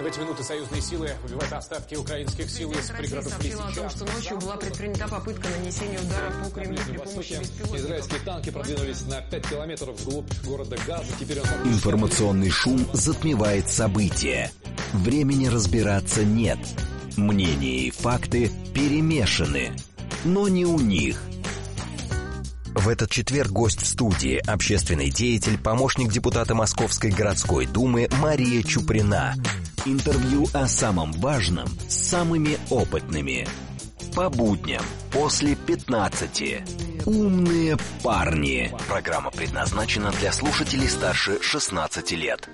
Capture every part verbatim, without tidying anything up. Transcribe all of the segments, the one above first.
В эти минуты союзные силы выбивают остатки украинских сил из пригородов Лисичанска. Россия сообщила о том, что ночью была предпринята попытка нанесения удара по Кремлю при помощи беспилотников. Израильские танки продвинулись на пять километров вглубь города Газа. Теперь он... Информационный шум затмевает события. Времени разбираться нет. Мнения и факты перемешаны. Но не у них. В этот четверг гость в студии, общественный деятель, помощник депутата Московской городской думы Мария Чуприна. Интервью о самом важном с самыми опытными. По будням после пятнадцати. Умные парни. Программа предназначена для слушателей старше шестнадцати лет.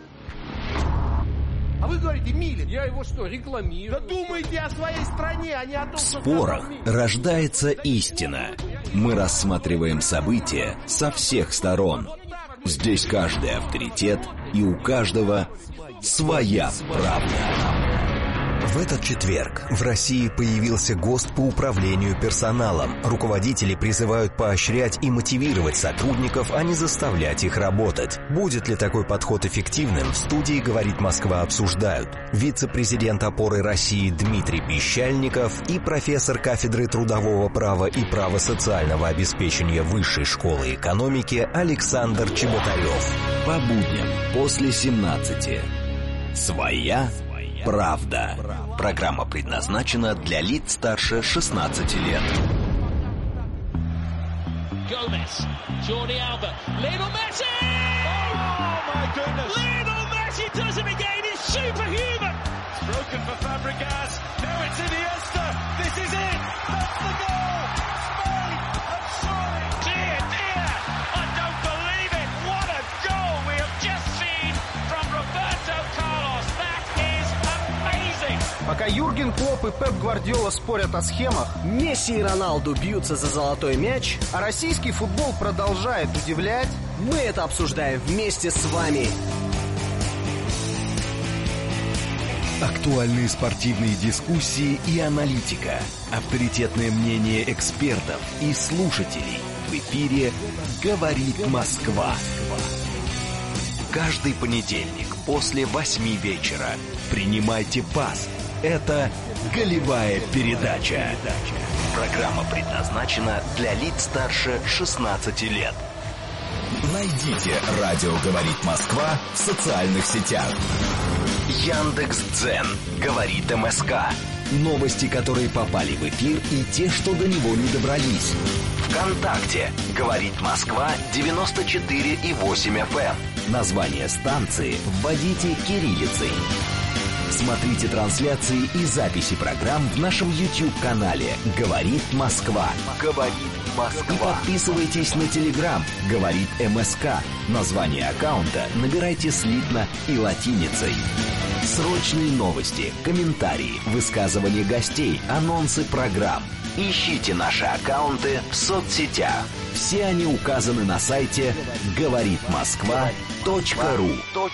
А вы говорите, Милин, я его что, рекламирую? Да думайте о своей стране, а не о том, В что... спорах рождается истина. Мы рассматриваем события со всех сторон. Здесь каждый авторитет, и у каждого своя правда. В этот четверг в России появился ГОСТ по управлению персоналом. Руководители призывают поощрять и мотивировать сотрудников, а не заставлять их работать. Будет ли такой подход эффективным, в студии «Говорит Москва» обсуждают вице-президент «Опоры России» Дмитрий Пещальников и профессор кафедры трудового права и права социального обеспечения Высшей школы экономики Александр Чеботарев. По будням после семнадцати. Своя правда. Программа предназначена для лиц старше шестнадцати лет. Gomez, Jordi Alba, Lionel Messi! Oh my goodness! Lionel Messi does it again. He's superhuman. It's broken for Fabregas. Now it's Iniesta. This is it. That's the goal. Spain have surely. Dear, dear, I don't believe it. What a goal we have just seen from Roberto Carlos. That is amazing. Пока Юрген Клопп и Пеп Гвардиола спорят о схемах, Месси и Роналду бьются за золотой мяч, а российский футбол продолжает удивлять, мы это обсуждаем вместе с вами. Актуальные спортивные дискуссии и аналитика. Авторитетное мнение экспертов и слушателей. В эфире «Говорит Москва». Каждый понедельник после восьми вечера. Принимайте пас. Это «Голевая передача». Программа предназначена для лиц старше шестнадцати лет. Найдите «Радио говорит Москва» в социальных сетях. Яндекс.Дзен говорит МСК. Новости, которые попали в эфир, и те, что до него не добрались. ВКонтакте говорит Москва девяносто четыре и восемь эф эм. Название станции вводите кириллицей. Смотрите трансляции и записи программ в нашем YouTube-канале «Говорит Москва». «Говорит Москва». И подписывайтесь на Telegram «Говорит МСК». Название аккаунта набирайте слитно и латиницей. Срочные новости, комментарии, высказывания гостей, анонсы программ. Ищите наши аккаунты в соцсетях. Все они указаны на сайте говорит москва точка ру.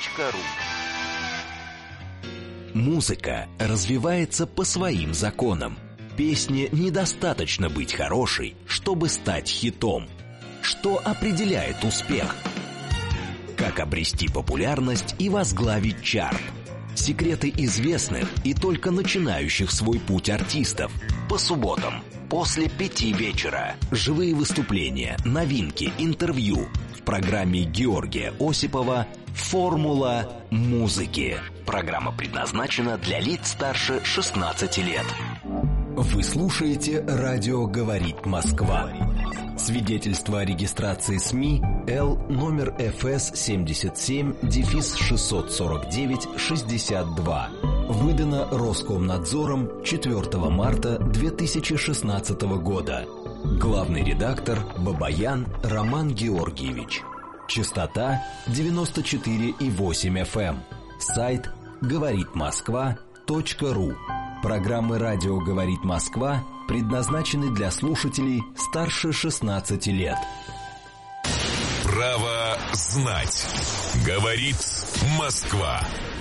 Музыка развивается по своим законам. Песне недостаточно быть хорошей, чтобы стать хитом. Что определяет успех? Как обрести популярность и возглавить чарт? Секреты известных и только начинающих свой путь артистов. По субботам после пяти вечера. Живые выступления, новинки, интервью. В программе Георгия Осипова «Формула музыки». Программа предназначена для лиц старше шестнадцати лет. Вы слушаете «Радио говорит Москва». Свидетельство о регистрации СМИ Л номер эф эс семьдесят семь шестьсот сорок девять шестьдесят два. Выдано Роскомнадзором четвёртого марта две тысячи шестнадцатого года. Главный редактор Бабаян Роман Георгиевич. Частота девяносто четыре и восемь эф эм. Сайт говорит москва точка ру. Программы «Радио говорит Москва» предназначены для слушателей старше шестнадцати лет. Право знать. Говорит Москва.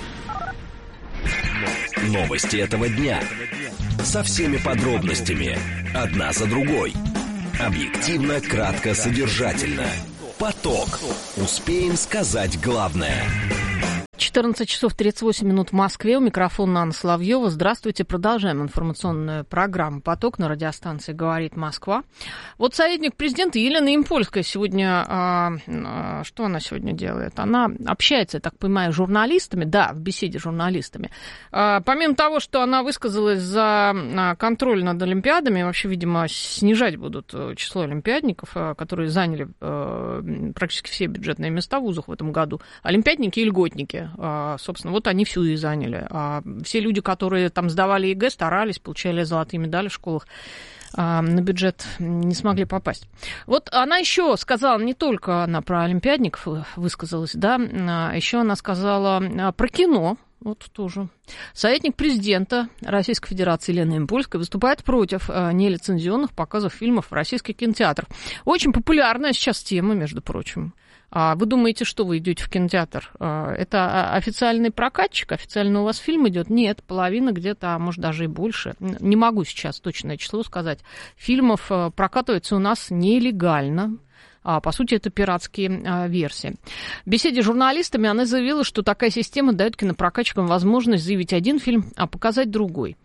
Новости этого дня. Со всеми подробностями. Одна за другой. Объективно, кратко, содержательно. Поток. Успеем сказать главное. четырнадцать часов тридцать восемь минут в Москве. У микрофона Анна Соловьева. Здравствуйте. Продолжаем информационную программу «Поток» на радиостанции «Говорит Москва». Вот советник президента Елена Импольская сегодня... А, а, что она сегодня делает? Она общается, я так понимаю, с журналистами. Да, в беседе с журналистами. А, помимо того, что она высказалась за контроль над олимпиадами, вообще, видимо, снижать будут число олимпиадников, которые заняли а, практически все бюджетные места в вузах в этом году. Олимпиадники и льготники. Собственно, вот они всю и заняли. Все люди, которые там сдавали ЕГЭ, старались, получали золотые медали в школах, на бюджет не смогли попасть. Вот она еще сказала, не только она про олимпиадников высказалась, да, еще она сказала про кино. Вот тоже. Советник президента Российской Федерации Елена Импольская выступает против нелицензионных показов фильмов в российских кинотеатрах. Очень популярная сейчас тема, между прочим. А вы думаете, что вы идете в кинотеатр? Это официальный прокатчик? Официально у вас фильм идет? Нет, половина где-то, а может даже и больше. Не могу сейчас точное число сказать. Фильмов прокатывается у нас нелегально. А, по сути, это пиратские а, версии. В беседе с журналистами она заявила, что такая система дает кинопрокатчикам возможность заявить один фильм, а показать другой.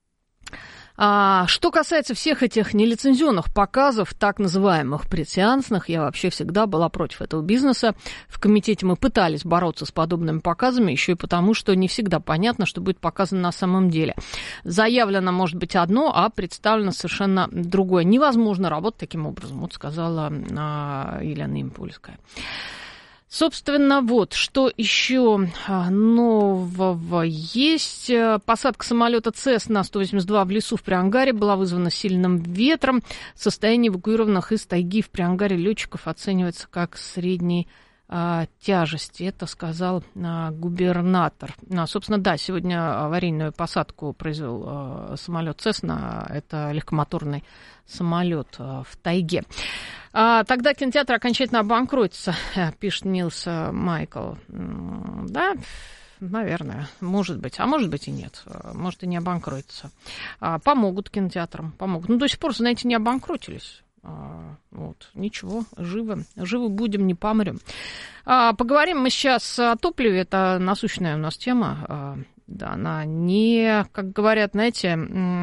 А, что касается всех этих нелицензионных показов, так называемых предсеансных, я вообще всегда была против этого бизнеса. В комитете мы пытались бороться с подобными показами, еще и потому, что не всегда понятно, что будет показано на самом деле. Заявлено может быть одно, а представлено совершенно другое. Невозможно работать таким образом, вот сказала а, Елена Импольская. Собственно, вот, что еще нового есть. Посадка самолета Цесна сто восемьдесят два в лесу в Приангаре была вызвана сильным ветром. Состояние эвакуированных из тайги в Приангаре летчиков оценивается как средней а, тяжести. Это сказал а, губернатор. А, собственно, да, сегодня аварийную посадку произвел а, самолет Цесна. Это легкомоторный самолет а, в тайге. А, тогда кинотеатр окончательно обанкротится, пишет Нилс Майкл. Да, наверное, может быть. А может быть и нет. Может и не обанкротится. А, помогут кинотеатрам, помогут. Ну, до сих пор, знаете, не обанкротились. А, вот, ничего, живы. Живы будем, не помрем. А, поговорим мы сейчас о топливе. Это насущная у нас тема. А, да, она не, как говорят, знаете...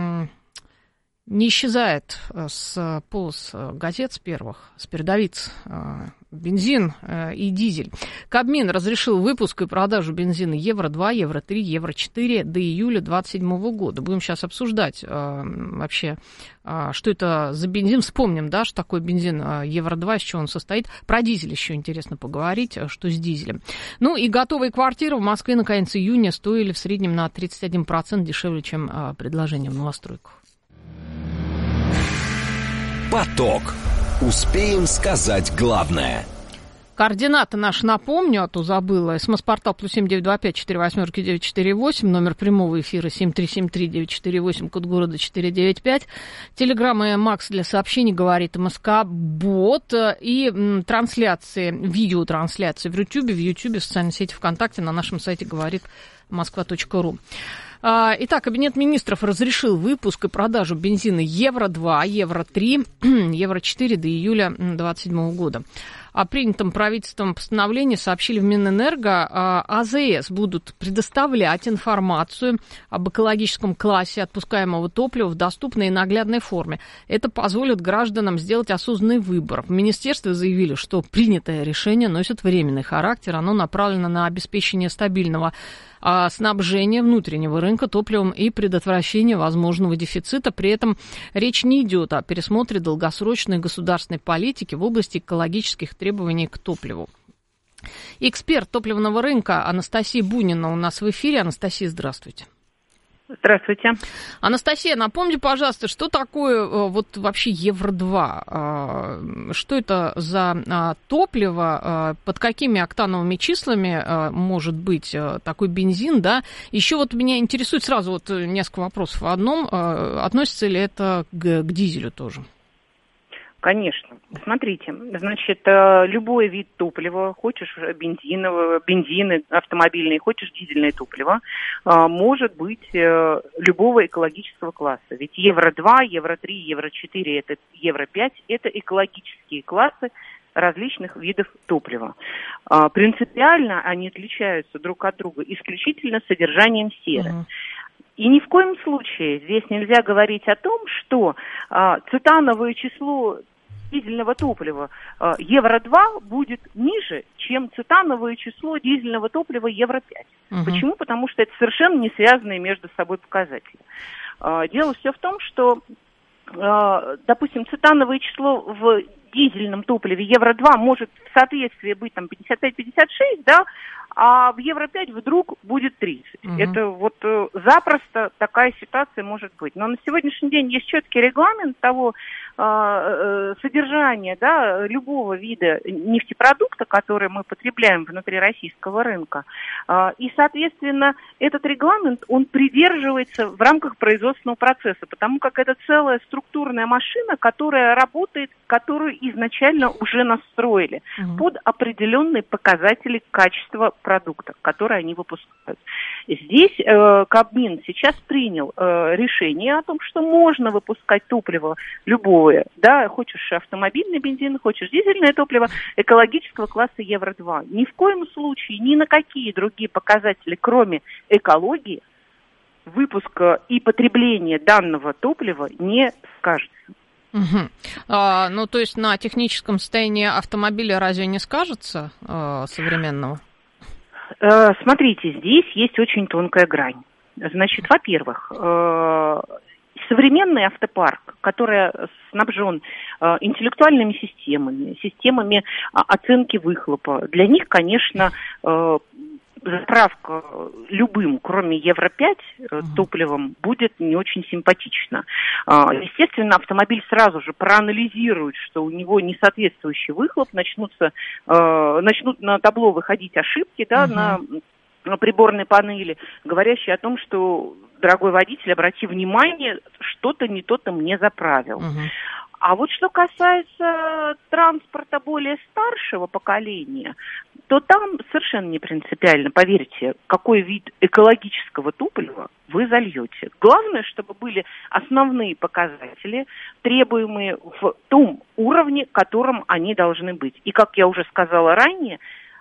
не исчезает с полос газет, с первых, с передовиц, бензин и дизель. Кабмин разрешил выпуск и продажу бензина евро два, евро три, евро четыре до июля двадцать седьмого года. Будем сейчас обсуждать вообще, что это за бензин. Вспомним, да, что такое бензин евро два, из чего он состоит. Про дизель еще интересно поговорить, что с дизелем. Ну и готовые квартиры в Москве на конец июня стоили в среднем на тридцать один процент дешевле, чем предложение в новостройках. Поток. Успеем сказать главное. Координаты наши напомню, а то забыла. СМС-портал плюс семь девять два пять четыре восемь девять четыре восемь. Номер прямого эфира семь три семь три девять четыре восемь, код города четыре девять пять. Телеграмм и Макс для сообщений, говорит МСК, бот. И м, трансляции, видеотрансляции в Ютьюбе, в Ютьюбе, в социальной сети ВКонтакте, на нашем сайте говорит москва точка ру. Итак, Кабинет министров разрешил выпуск и продажу бензина евро два, евро три, евро четыре до июля двадцать седьмого года. О принятом правительством постановлении сообщили в Минэнерго. АЗС будут предоставлять информацию об экологическом классе отпускаемого топлива в доступной и наглядной форме. Это позволит гражданам сделать осознанный выбор. В министерстве заявили, что принятое решение носит временный характер. Оно направлено на обеспечение стабильного снабжения внутреннего рынка топливом и предотвращение возможного дефицита. При этом речь не идет о пересмотре долгосрочной государственной политики в области экологических требований к топливу. Эксперт топливного рынка Анастасия Бунина у нас в эфире. Анастасия, здравствуйте. Здравствуйте. Анастасия, напомните, пожалуйста, что такое вот вообще евро два? Что это за топливо? Под какими октановыми числами может быть такой бензин? Да? Еще вот меня интересует сразу вот несколько вопросов. В одном, относится ли это к, к дизелю тоже? Конечно. Смотрите, значит, любой вид топлива, хочешь бензиновое, бензины автомобильные, хочешь дизельное топливо, может быть любого экологического класса. Ведь евро два, евро три, евро четыре, это евро пять, это экологические классы, различных видов топлива. Принципиально они отличаются друг от друга исключительно содержанием серы. Uh-huh. И ни в коем случае здесь нельзя говорить о том, что цетановое число дизельного топлива евро два будет ниже, чем цетановое число дизельного топлива евро пять. Uh-huh. Почему? Потому что это совершенно не связанные между собой показатели. Дело все в том, что, допустим, цетановое число в дизельном топливе евро два может в соответствии быть там пятьдесят пять - пятьдесят шесть, да, а в евро пять вдруг будет тридцать. Угу. Это вот э, запросто такая ситуация может быть. Но на сегодняшний день есть четкий регламент того э, э, содержания, да, любого вида нефтепродукта, который мы потребляем внутри российского рынка. Э, и, соответственно, этот регламент, он придерживается в рамках производственного процесса, потому как это целая структурная машина, которая работает, которую изначально уже настроили угу. под определенные показатели качества продукта, которые они выпускают. Здесь э, Кабмин сейчас принял э, решение о том, что можно выпускать топливо любое, да, хочешь автомобильный бензин, хочешь дизельное топливо экологического класса евро два. Ни в коем случае, ни на какие другие показатели, кроме экологии, выпуска и потребления данного топлива не скажется. Угу. А, ну, то есть на техническом состоянии автомобиля разве не скажется а, современного? Смотрите, здесь есть очень тонкая грань. Значит, во-первых, современный автопарк, который снабжен интеллектуальными системами, системами оценки выхлопа, для них, конечно, заправка любым, кроме евро пять, топливом, будет не очень симпатична. Естественно, автомобиль сразу же проанализирует, что у него несоответствующий выхлоп, начнутся, начнут на табло выходить ошибки, да, uh-huh. на, на приборной панели, говорящие о том, что, дорогой водитель, обрати внимание, что-то не то-то мне заправил. Uh-huh. А вот что касается транспорта более старшего поколения, то там совершенно не принципиально, поверьте, какой вид экологического топлива вы зальете. Главное, чтобы были основные показатели, требуемые в том уровне, которым они должны быть. И, как я уже сказала ранее,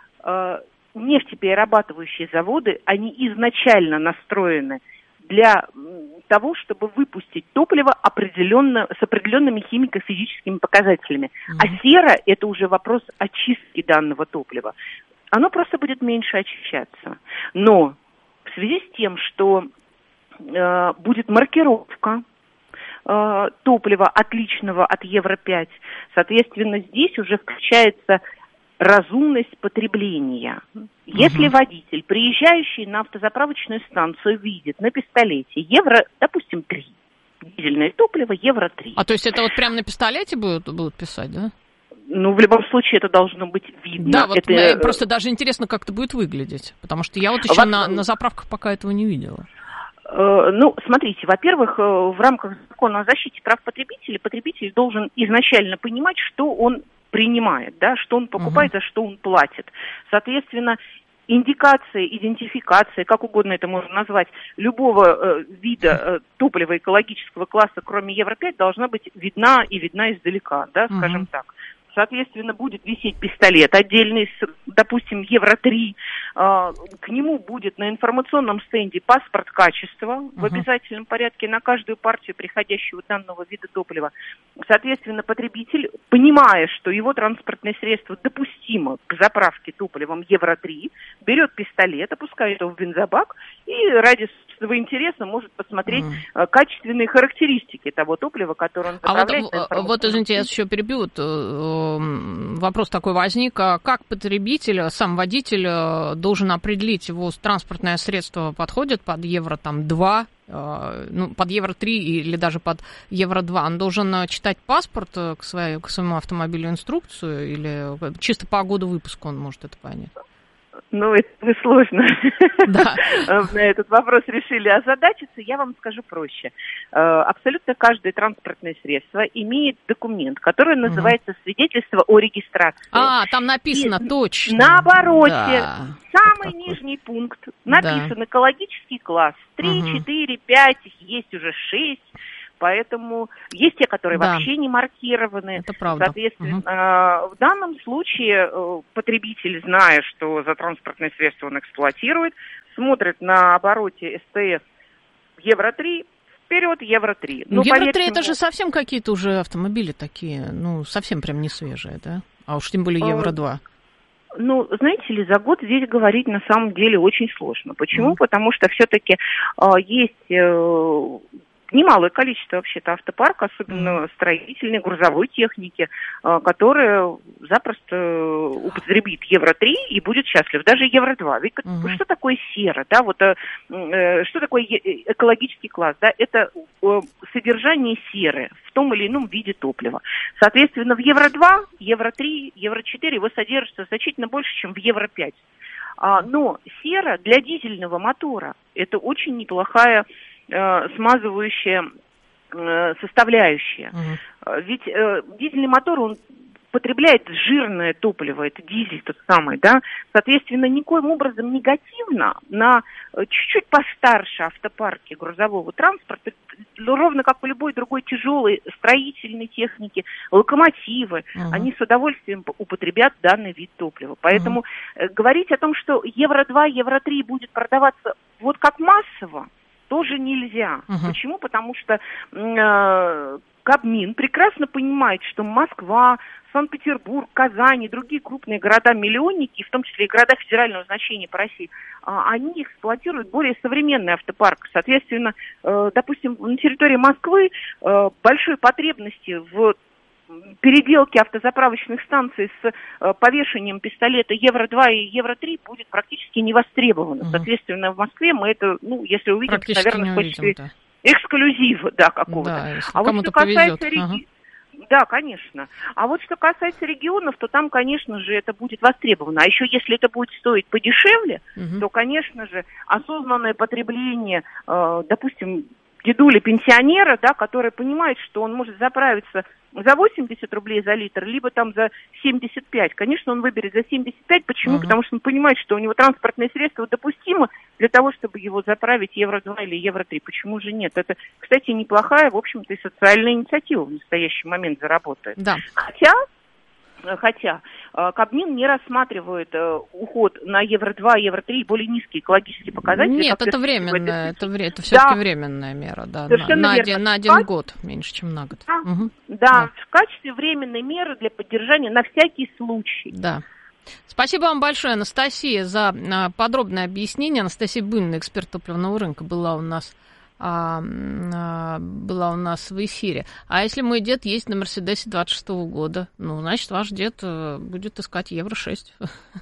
нефтеперерабатывающие заводы, они изначально настроены для того, чтобы выпустить топливо определенно, с определенными химико-физическими показателями. Mm-hmm. А сера – это уже вопрос очистки данного топлива. Оно просто будет меньше очищаться. Но в связи с тем, что э, будет маркировка э, топлива отличного от евро пять, соответственно, здесь уже включается разумность потребления. Если uh-huh. водитель, приезжающий на автозаправочную станцию, видит на пистолете евро, допустим, три, дизельное топливо евро три. А то есть это вот прямо на пистолете будут, будут писать, да? Ну, в любом случае, это должно быть видно. Да, вот это... мне просто даже интересно, как это будет выглядеть, потому что я вот еще во... на, на заправках пока этого не видела. Ну, смотрите, во-первых, в рамках закона о защите прав потребителей, потребитель должен изначально понимать, что он принимает, да, что он покупает, uh-huh. за что он платит. Соответственно, индикация, идентификация, как угодно это можно назвать, любого э, вида э, топлива экологического класса, кроме евро пять, должна быть видна и видна издалека, да, uh-huh. скажем так. Соответственно, будет висеть пистолет отдельный, допустим, евро три. К нему будет на информационном стенде паспорт качества uh-huh. в обязательном порядке на каждую партию приходящего данного вида топлива. Соответственно, потребитель, понимая, что его транспортное средство допустимо к заправке топливом евро три, берет пистолет, опускает его в бензобак и ради собственного интереса может посмотреть uh-huh. качественные характеристики того топлива, которое он заправляет. А вот, вот, извините, я еще перебью. Вот, вопрос такой возник. Как потребитель, сам водитель должен определить, его транспортное средство подходит под евро там, два, ну, под евро три или даже под евро два? Он должен читать паспорт к, своей, к своему автомобилю, инструкцию, или чисто по году выпуска он может это понять? Ну, это вы сложно да. на этот вопрос решили озадачиться. Я вам скажу проще. Абсолютно каждое транспортное средство имеет документ, который называется свидетельство о регистрации. А, там написано и точно. На обороте, да. самый Такой. нижний пункт, написан да. экологический класс. три, четыре, пять, есть уже шесть. Поэтому есть те, которые да. вообще не маркированы. Это правда. Соответственно, угу. в данном случае потребитель, зная, что за транспортное средство он эксплуатирует, смотрит на обороте СТС евро три, вперед евро три. Ну, евро три это же совсем какие-то уже автомобили такие, ну, совсем прям не свежие, да? А уж тем более евро два. Ну, знаете ли, за год здесь говорить на самом деле очень сложно. Почему? Mm. Потому что все-таки э, есть э, немалое количество вообще-то автопарка, особенно mm. строительной, грузовой техники, э, которая запросто употребит евро три и будет счастлив. Даже евро два. Ведь mm-hmm. что такое сера? Да? Вот, э, э, что такое экологический класс? Да? Это э, содержание серы в том или ином виде топлива. Соответственно, в евро два, евро три, евро четыре его содержится значительно больше, чем в евро пять. А, но сера для дизельного мотора это очень неплохая э, смазывающая э, составляющая. Uh-huh. Ведь э, дизельный мотор, он потребляет жирное топливо, это дизель тот самый, да, соответственно, никоим образом негативно на чуть-чуть постарше автопарке грузового транспорта, ровно как у любой другой тяжелой строительной техники, локомотивы, uh-huh. они с удовольствием употребят данный вид топлива. Поэтому uh-huh. говорить о том, что евро два, евро три будет продаваться вот как массово, тоже нельзя. Uh-huh. Почему? Потому что э, Кабмин прекрасно понимает, что Москва, Санкт-Петербург, Казань и другие крупные города-миллионники, в том числе и города федерального значения по России, они эксплуатируют более современный автопарк. Соответственно, допустим, на территории Москвы большой потребности в переделке автозаправочных станций с повешением пистолета евро два и евро три будет практически не востребовано. Угу. Соответственно, в Москве мы это, ну, если увидим, наверное, в качестве эксклюзива, да, какого-то. Да, а вот что касается реги... ага. Да, конечно. А вот что касается регионов, то там, конечно же, это будет востребовано. А еще если это будет стоить подешевле, угу. то, конечно же, осознанное потребление, э, допустим, дедули-пенсионера, да, который понимает, что он может заправиться за восемьдесят рублей за литр, либо там за семьдесят пять. Конечно, он выберет за семьдесят пять. Почему? Uh-huh. Потому что он понимает, что у него транспортное средство допустимо для того, чтобы его заправить евро два или евро три. Почему же нет? Это, кстати, неплохая, в общем-то, и социальная инициатива в настоящий момент заработает. Да. Хотя... Хотя Кабмин не рассматривает уход на евро два, евро три, более низкие экологические показатели. Нет, это временная, это, это, это все-таки да. временная мера, да, на, на, один, на один год, меньше, чем на год. Да, угу. да, да, в качестве временной меры для поддержания на всякий случай. Да. Спасибо вам большое, Анастасия, за подробное объяснение. Анастасия Бунина, эксперт топливного рынка, была у нас А, а, была у нас в эфире. А если мой дед есть на Мерседесе двадцать шестого года, ну, значит, ваш дед будет искать евро шесть.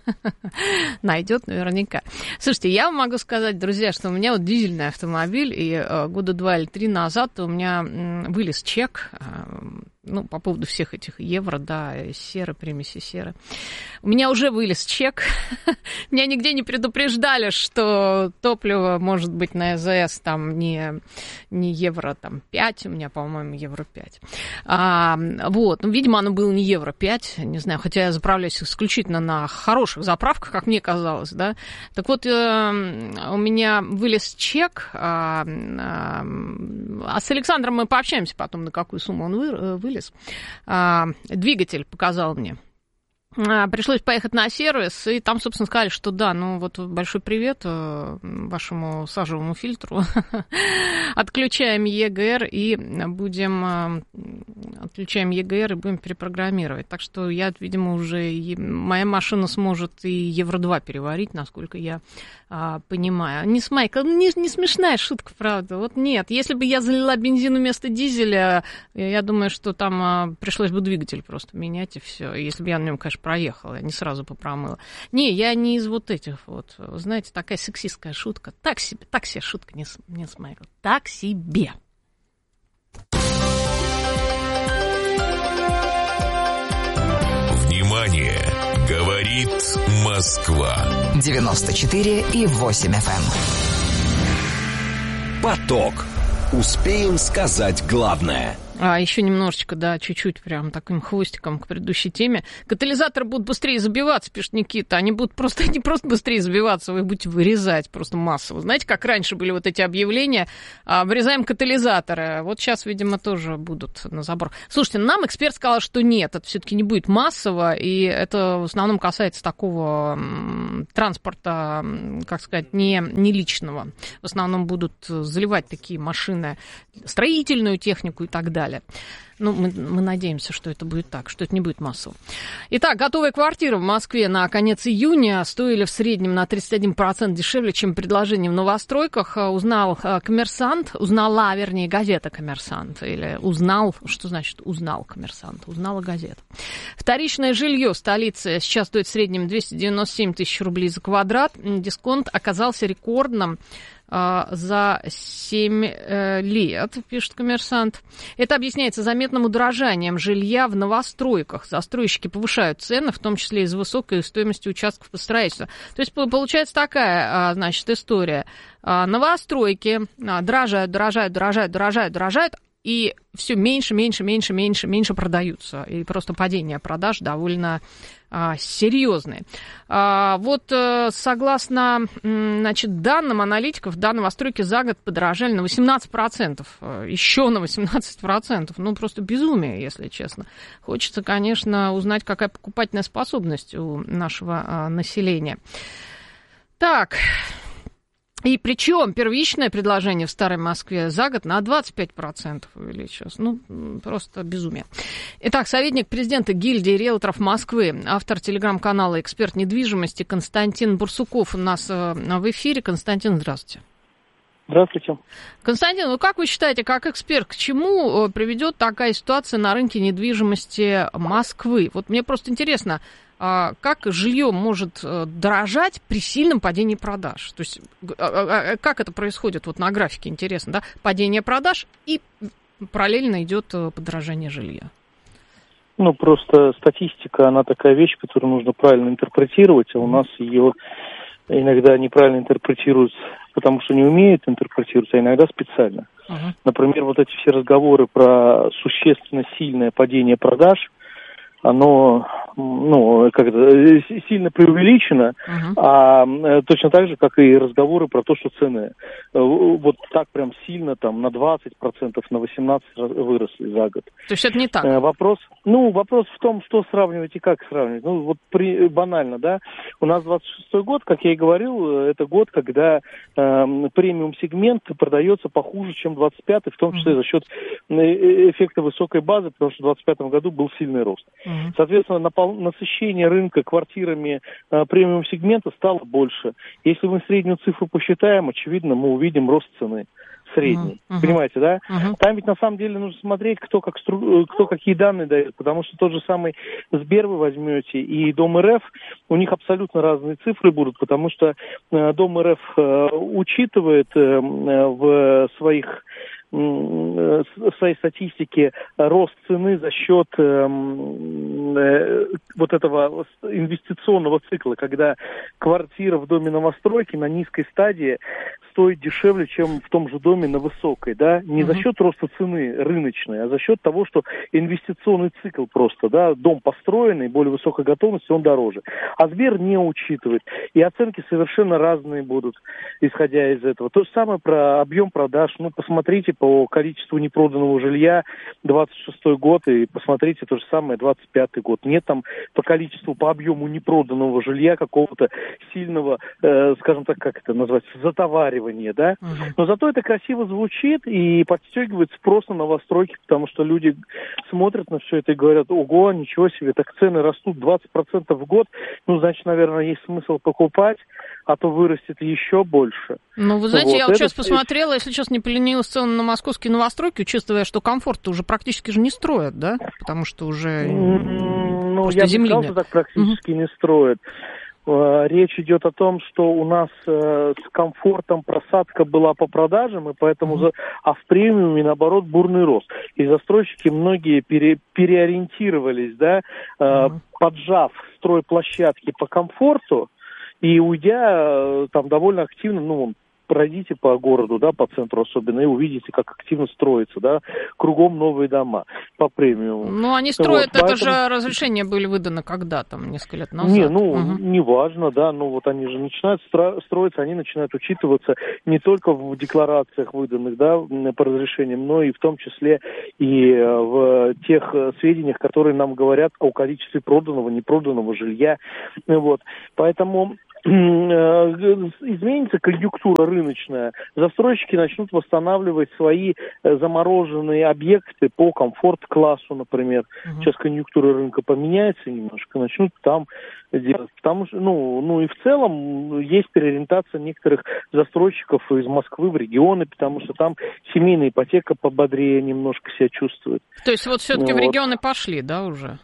Найдет наверняка. Слушайте, я вам могу сказать, друзья, что у меня вот дизельный автомобиль, и года два или три назад у меня вылез чек, ну, по поводу всех этих евро, да, серы, примеси серы. У меня уже вылез чек. Меня нигде не предупреждали, что топливо может быть на ЭЗС там не, не евро там, пять, у меня, по-моему, евро пять. А, вот, ну, видимо, оно было не евро пять, не знаю, хотя я заправляюсь исключительно на хороших заправках, как мне казалось, да. Так вот, э, у меня вылез чек, а, а, а с Александром мы пообщаемся потом, на какую сумму он вы, вылез. А, двигатель показал мне. А, пришлось поехать на сервис, и там, собственно, сказали, что да, ну вот большой привет вашему сажевому фильтру. Отключаем ЕГР и будем отключаем ЕГР и будем перепрограммировать. Так что я, видимо, уже моя машина сможет и евро два переварить, насколько я а, понимаю. Не, Майкл, не, не смешная шутка, правда. Вот нет, если бы я залила бензин вместо дизеля, я думаю, что там а, пришлось бы двигатель просто менять, и все. Если бы я на нем, конечно, проехала, я не сразу попромыла. Не, я не из вот этих вот, знаете, такая сексистская шутка. Так себе, так себе шутка, не, не Майкл. Так себе. Внимание! Говорит Москва. девяносто четыре и восемь эф эм. Поток. Успеем сказать главное. А еще немножечко, да, чуть-чуть прям таким хвостиком к предыдущей теме. Катализаторы будут быстрее забиваться, пишет Никита. Они будут просто не просто быстрее забиваться, вы будете вырезать просто массово. Знаете, как раньше были вот эти объявления, вырезаем катализаторы. Вот сейчас, видимо, тоже будут на забор. Слушайте, нам эксперт сказал, что нет, это все-таки не будет массово, и это в основном касается такого транспорта, как сказать, не, не личного. В основном будут заливать такие машины, строительную технику и так далее. Ну, мы, мы надеемся, что это будет так, что это не будет массово. Итак, готовые квартиры в Москве на конец июня стоили в среднем на тридцать один процент дешевле, чем предложение в новостройках. Узнал «Коммерсант», узнала, вернее, газета «Коммерсант». Или узнал, что значит узнал «Коммерсант», узнала газета. Вторичное жилье в столице сейчас стоит в среднем двести девяносто семь тысяч рублей за квадрат. Дисконт оказался рекордным за семь лет, пишет «Коммерсант». Это объясняется заметным удорожанием жилья в новостройках. Застройщики повышают цены, в том числе из-за высокой стоимости участков по строительству. То есть получается такая, значит, история. Новостройки дорожают, дорожают, дорожают, дорожают, дорожают, и все меньше, меньше, меньше, меньше, меньше продаются. И просто падение продаж довольно а, серьезное. А, вот а, согласно, значит, данным аналитиков, да, новостройки за год подорожали на восемнадцать процентов. Еще на восемнадцать процентов. Ну, просто безумие, если честно. Хочется, конечно, узнать, какая покупательная способность у нашего а, населения. Так... И причем первичное предложение в Старой Москве за год на двадцать пять процентов увеличилось. Ну, просто безумие. Итак, советник президента гильдии риэлторов Москвы, автор телеграм-канала «Эксперт недвижимости» Константин Бурсуков у нас в эфире. Константин, здравствуйте. Здравствуйте. Константин, ну как вы считаете, как эксперт, к чему приведет такая ситуация на рынке недвижимости Москвы? Вот мне просто интересно, как жилье может дорожать при сильном падении продаж? То есть как это происходит вот на графике, интересно, да? Падение продаж и параллельно идет подорожание жилья. Ну, просто статистика, она такая вещь, которую нужно правильно интерпретировать, а у нас ее иногда неправильно интерпретируют, потому что не умеют интерпретировать, а иногда специально. Uh-huh. Например, вот эти все разговоры про существенно сильное падение продаж, оно, ну, как-то сильно преувеличено, uh-huh. а точно так же, как и разговоры про то, что цены вот так прям сильно, там, на двадцать процентов, на восемнадцать процентов выросли за год. То есть это не так? Вопрос, ну, вопрос в том, что сравнивать и как сравнивать. Ну, вот при, банально, да, у нас двадцать шестой год, как я и говорил, это год, когда э, премиум-сегмент продается похуже, чем двадцать пятый, в том числе uh-huh. за счет эффекта высокой базы, потому что в двадцать пятом году был сильный рост. Соответственно, напол... насыщение рынка квартирами э, премиум-сегмента стало больше. Если мы среднюю цифру посчитаем, очевидно, мы увидим рост цены средний. Uh-huh. Понимаете, да? Uh-huh. Там ведь на самом деле нужно смотреть, кто, как стру... кто какие данные дает, потому что тот же самый Сбер вы возьмете и Дом РФ, у них абсолютно разные цифры будут, потому что э, Дом РФ э, учитывает э, в своих в своей статистике рост цены за счет э, э, вот этого инвестиционного цикла, когда квартира в доме новостройки на низкой стадии стоит дешевле, чем в том же доме на высокой, да, не uh-huh. за счет роста цены рыночной, а за счет того, что инвестиционный цикл просто, да, дом построенный, более высокой готовности, он дороже. А Сбер не учитывает. И оценки совершенно разные будут, исходя из этого. То же самое про объем продаж. Ну, посмотрите по количеству непроданного жилья двадцать шестой год и посмотрите то же самое двадцать пятый год. Нет там по количеству, по объему непроданного жилья какого-то сильного, э, скажем так, как это называется, затоваривания, да? Uh-huh. Но зато это красиво звучит и подстегивает спрос на новостройки, потому что люди смотрят на все это и говорят: ого, ничего себе, так цены растут двадцать процентов в год, ну, значит, наверное, есть смысл покупать, а то вырастет еще больше. Ну, вы знаете, вот. я вот это... сейчас посмотрела, если честно, не поленилась, цены на московские новостройки, учитывая, что комфорт-то уже практически же не строят, да? Потому что уже mm, ну, просто я земли бы сказал, нет. что так практически uh-huh. не строят. Речь идет о том, что у нас э, с комфортом просадка была по продажам, и поэтому, mm-hmm. за... а в премиуме, наоборот, бурный рост. И застройщики многие пере... переориентировались, да, э, mm-hmm. поджав стройплощадки по комфорту и уйдя э, там довольно активно, ну, пройдите по городу, да, по центру особенно, и увидите, как активно строится, да, кругом новые дома по премиуму. Ну, они строят, вот, это поэтому... же разрешения были выданы когда, там, несколько лет назад. Не, ну, угу. неважно, да, ну, вот они же начинают стро- строиться, они начинают учитываться не только в декларациях выданных, да, по разрешениям, но и в том числе и в тех сведениях, которые нам говорят о количестве проданного, непроданного жилья, вот, поэтому... изменится конъюнктура рыночная, застройщики начнут восстанавливать свои замороженные объекты по комфорт-классу, например. Uh-huh. Сейчас конъюнктура рынка поменяется немножко, начнут там делать. Потому что, ну, ну и в целом есть переориентация некоторых застройщиков из Москвы в регионы, потому что там семейная ипотека пободрее немножко себя чувствует. То есть вот все-таки вот. в регионы пошли, да, уже?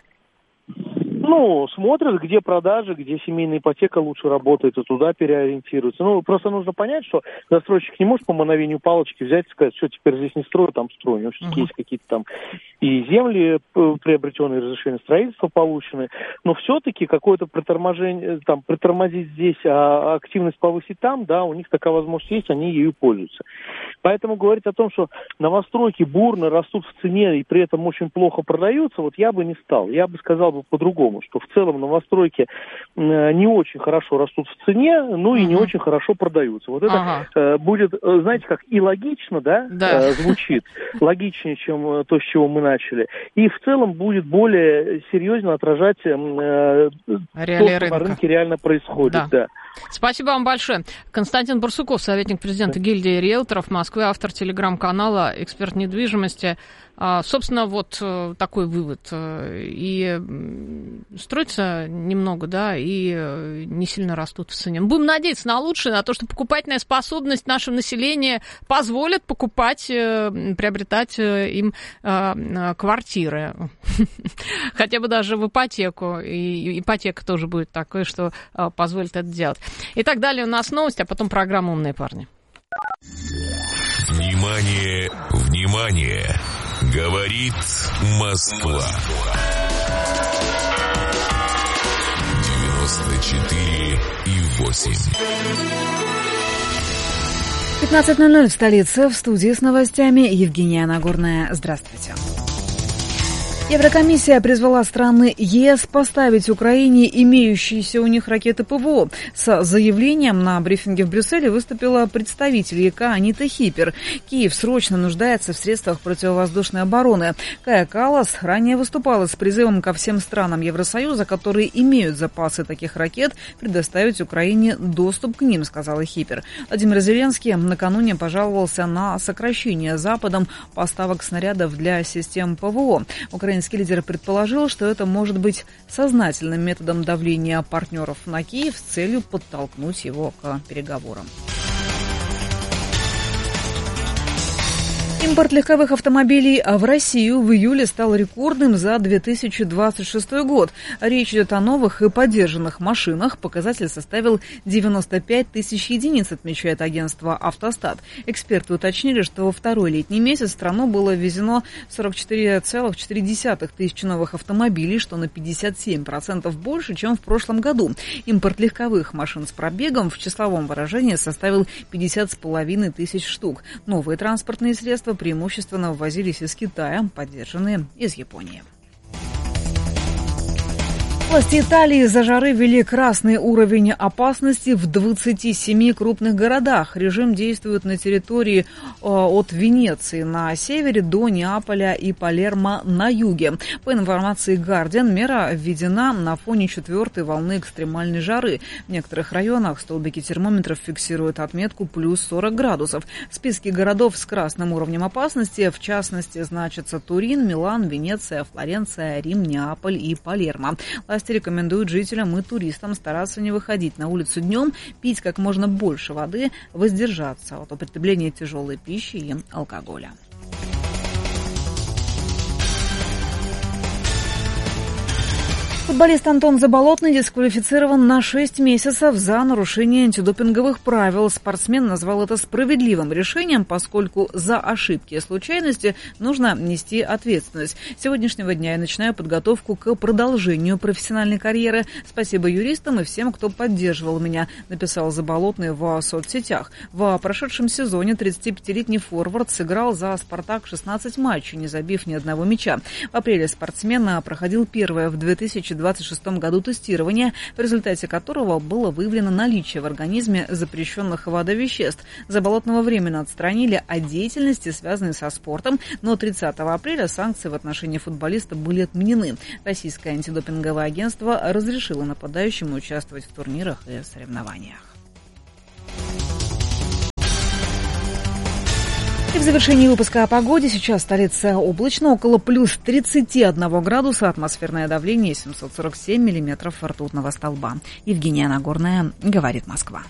Ну, смотрят, где продажи, где семейная ипотека лучше работает, и туда переориентируются. Ну, просто нужно понять, что застройщик не может по мановению палочки взять и сказать, все, теперь здесь не строю, там строю. У него все-таки uh-huh. есть какие-то там и земли приобретенные, разрешения строительства получены, но все-таки какое-то приторможение, там, притормозить здесь, а активность повысить там, да, у них такая возможность есть, они ею пользуются. Поэтому говорить о том, что новостройки бурно растут в цене и при этом очень плохо продаются, вот я бы не стал. Я бы сказал бы по-другому, что в целом новостройки не очень хорошо растут в цене, ну и uh-huh. не очень хорошо продаются. Вот это uh-huh. э, будет, знаете, как и логично, да, да. Э, звучит, логичнее, чем то, с чего мы начали. И в целом будет более серьезно отражать э, то, что на рынке реально происходит. Да. Да. Спасибо вам большое. Константин Барсуков, советник президента гильдии риэлторов Москвы, автор телеграм-канала «Эксперт недвижимости». Собственно, вот такой вывод. И строится немного, да, и не сильно растут в цене. Будем надеяться на лучшее, на то, что покупательная способность нашего населения позволит покупать, приобретать им квартиры. Хотя бы даже в ипотеку. И ипотека тоже будет такой, что позволит это делать. Итак, далее у нас новости, а потом программа «Умные парни». Внимание, внимание! Говорит Москва. девяносто четыре и восемь. пятнадцать ноль ноль в столице. В студии с новостями Евгения Нагорная. Здравствуйте. Еврокомиссия призвала страны ЕС поставить Украине имеющиеся у них ракеты ПВО. С заявлением на брифинге в Брюсселе выступила представитель ЕК Анита Хипер. Киев срочно нуждается в средствах противовоздушной обороны. Кая Каллас ранее выступала с призывом ко всем странам Евросоюза, которые имеют запасы таких ракет, предоставить Украине доступ к ним, сказала Хипер. Владимир Зеленский накануне пожаловался на сокращение Западом поставок снарядов для систем ПВО. Украинский лидер предположил, что это может быть сознательным методом давления партнеров на Киев с целью подтолкнуть его к переговорам. Импорт легковых автомобилей в Россию в июле стал рекордным за две тысячи двадцать шестой год. Речь идет о новых и подержанных машинах. Показатель составил девяносто пять тысяч единиц, отмечает агентство «Автостат». Эксперты уточнили, что во второй летний месяц в страну было ввезено сорок четыре целых четыре десятых тысячи новых автомобилей, что на пятьдесят семь процентов больше, чем в прошлом году. Импорт легковых машин с пробегом в числовом выражении составил пятьдесят с половиной тысяч штук. Новые транспортные средства преимущественно ввозились из Китая, поддержанные из Японии. Власти Италии из-за жары ввели красный уровень опасности в двадцати семи крупных городах. Режим действует на территории э, от Венеции на севере до Неаполя и Палермо на юге. По информации Guardian, мера введена на фоне четвертой волны экстремальной жары. В некоторых районах столбики термометров фиксируют отметку плюс сорок градусов. В списке городов с красным уровнем опасности, в частности, значатся Турин, Милан, Венеция, Флоренция, Рим, Неаполь и Палермо. Власти рекомендуют жителям и туристам стараться не выходить на улицу днем, пить как можно больше воды, воздержаться от употребления тяжелой пищи и алкоголя. Футболист Антон Заболотный дисквалифицирован на шесть месяцев за нарушение антидопинговых правил. Спортсмен назвал это справедливым решением, поскольку за ошибки и случайности нужно нести ответственность. С сегодняшнего дня я начинаю подготовку к продолжению профессиональной карьеры. Спасибо юристам и всем, кто поддерживал меня, написал Заболотный в соцсетях. В прошедшем сезоне тридцатипятилетний форвард сыграл за «Спартак» шестнадцать матчей, не забив ни одного мяча. В апреле спортсмен проходил первое в две тысячи двадцать шестом году тестирование, в результате которого было выявлено наличие в организме запрещенных ВАДА веществ. Заболотного временно отстранили от деятельности, связанной со спортом, но тридцатого апреля санкции в отношении футболиста были отменены. Российское антидопинговое агентство разрешило нападающему участвовать в турнирах и соревнованиях. И в завершении выпуска о погоде. Сейчас столица облачно, около плюс тридцати одного градуса, атмосферное давление семьсот сорок семь миллиметров ртутного столба. Евгения Нагорная, говорит Москва.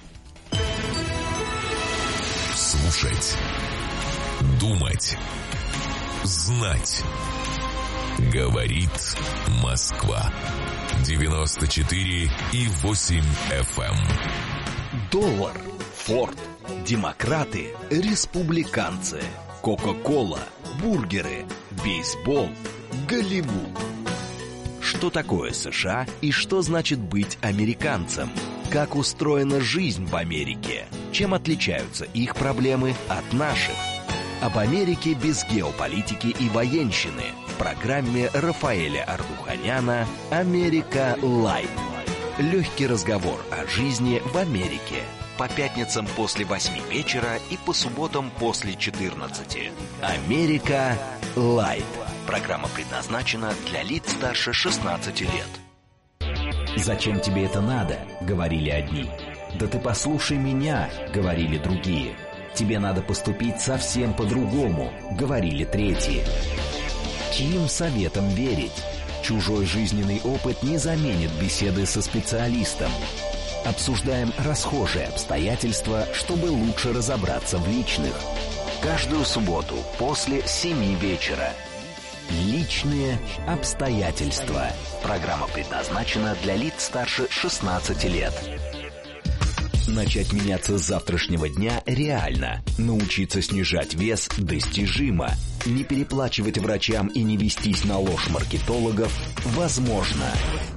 Слушать, думать, знать. Говорит Москва. девяносто четыре и восемь эф эм. Доллар, Форд, демократы, республиканцы, Кока-кола, бургеры, бейсбол, Голливуд. Что такое США и что значит быть американцем? Как устроена жизнь в Америке? Чем отличаются их проблемы от наших? Об Америке без геополитики и военщины в программе Рафаэля Ардуханяна «Америка Лайт». Легкий разговор о жизни в Америке. По пятницам после восьми вечера и по субботам после четырнадцати. «Америка Лайт». Программа предназначена для лиц старше шестнадцати лет. «Зачем тебе это надо?» — говорили одни. «Да ты послушай меня», — говорили другие. «Тебе надо поступить совсем по-другому», — говорили третьи. Чьим советам верить? Чужой жизненный опыт не заменит беседы со специалистом. Обсуждаем расхожие обстоятельства, чтобы лучше разобраться в личных. Каждую субботу после семи вечера. Личные обстоятельства. Программа предназначена для лиц старше шестнадцати лет. Начать меняться с завтрашнего дня реально. Научиться снижать вес достижимо. Не переплачивать врачам и не вестись на ложь маркетологов возможно.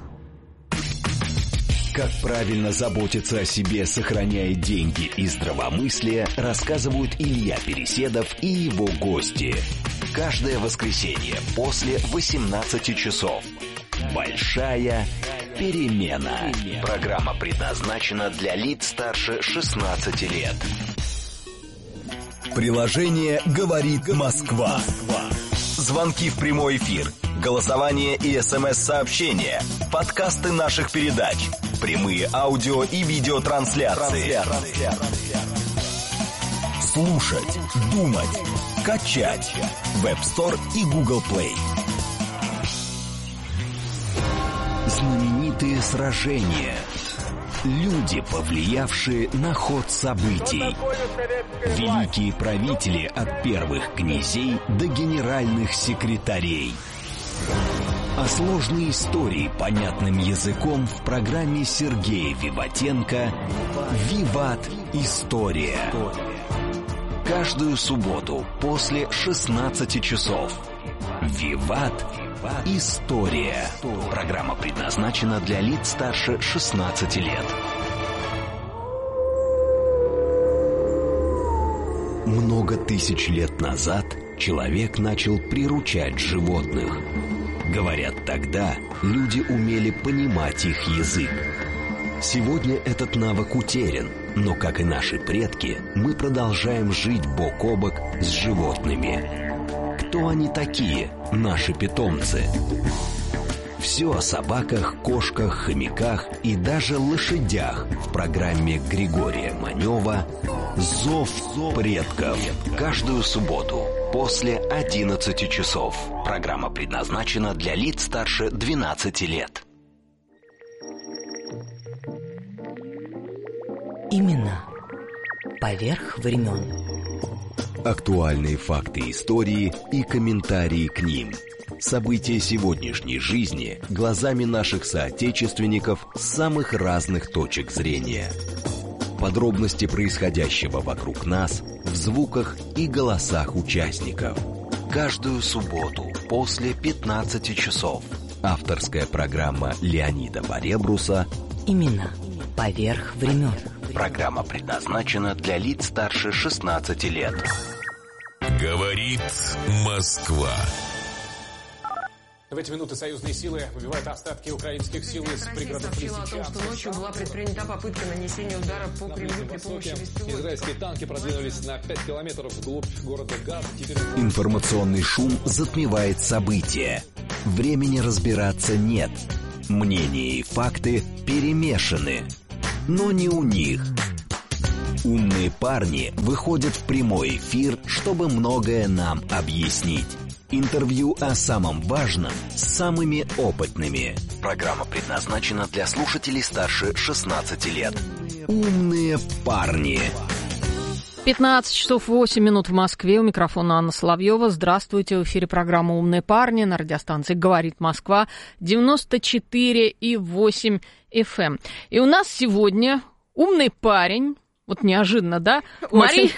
Как правильно заботиться о себе, сохраняя деньги и здравомыслие, рассказывают Илья Переседов и его гости. Каждое воскресенье после восемнадцати часов. Большая перемена. Программа предназначена для лиц старше шестнадцати лет. Приложение «Говорит Москва». Звонки в прямой эфир, голосование и смс-сообщения, подкасты наших передач, прямые аудио и видеотрансляции. Слушать, думать, качать. Web Store и Google Play. Знаменитые сражения. Люди, повлиявшие на ход событий. Великие правители от первых князей до генеральных секретарей. О сложной истории понятным языком в программе Сергея Виватенко «Виват. История». Каждую субботу после шестнадцати часов. «Виват. История». Программа предназначена для лиц старше шестнадцати лет. Много тысяч лет назад человек начал приручать животных. Говорят, тогда люди умели понимать их язык. Сегодня этот навык утерян, но, как и наши предки, мы продолжаем жить бок о бок с животными. Кто они такие, наши питомцы? Все о собаках, кошках, хомяках и даже лошадях в программе Григория Манева «Зов предков». Каждую субботу после одиннадцати часов. Программа предназначена для лиц старше двенадцати лет. Имена поверх времен. Актуальные факты истории и комментарии к ним. События сегодняшней жизни глазами наших соотечественников с самых разных точек зрения. Подробности происходящего вокруг нас в звуках и голосах участников. Каждую субботу после пятнадцати часов. Авторская программа Леонида Баребруса «Имена поверх времен». Программа предназначена для лиц старше шестнадцати лет. Говорит Москва. В эти минуты союзные силы выбивают остатки украинских сил из пригородов Россия сообщила о том, что ночью была предпринята попытка нанесения удара по Кремлю при помощи беспилотников. Израильские танки продвинулись на пять километров вглубь города Газ. Теперь... Информационный шум затмевает события. Времени разбираться нет. Мнения и факты перемешаны. Но не у них. Умные парни выходят в прямой эфир, чтобы многое нам объяснить. Интервью о самом важном с самыми опытными. Программа предназначена для слушателей старше шестнадцати лет. Умные парни. пятнадцать часов восемь минут в Москве. У микрофона Анна Соловьева. Здравствуйте. В эфире программа «Умные парни» на радиостанции «Говорит Москва» девяносто четыре и восемь эф эм. И у нас сегодня умный парень. Вот неожиданно, да? Мария...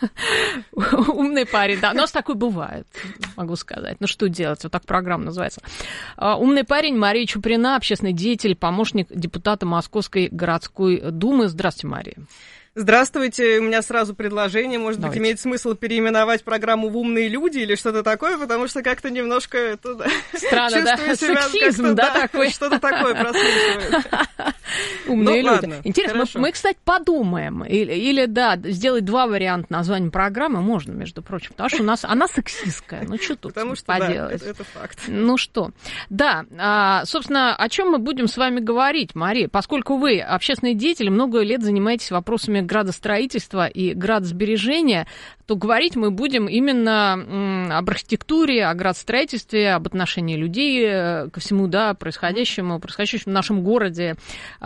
Умный парень, да. У нас такой бывает, могу сказать. Ну, что делать? Вот так программа называется. Умный парень Мария Чуприна, общественный деятель, помощник депутата Московской городской думы. Здравствуйте, Мария. Здравствуйте. У меня сразу предложение. Может Давайте. быть, имеет смысл переименовать программу в «Умные люди» или что-то такое, потому что как-то немножко это, странно, да? Сексизм, да, да, такой? Что-то такое прослеживает. Умные ну, люди. Ладно, интересно, мы, мы, кстати, подумаем. Или, или, да, сделать два варианта названия программы можно, между прочим, потому что у нас она сексистская. Ну, что тут потому что, поделать? Да, это, это факт. Ну что, да, а, собственно, о чем мы будем с вами говорить, Мария? Поскольку вы общественный деятель, много лет занимаетесь вопросами градостроительства и градосбережения, то говорить мы будем именно об архитектуре, о градостроительстве, об отношении людей ко всему, да, происходящему, происходящему в нашем городе,